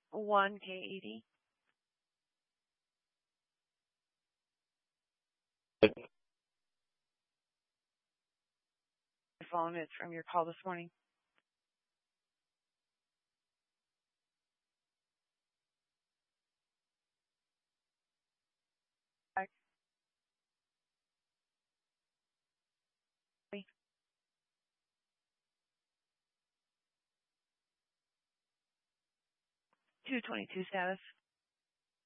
1K80. My phone is from your call this morning. 222 status.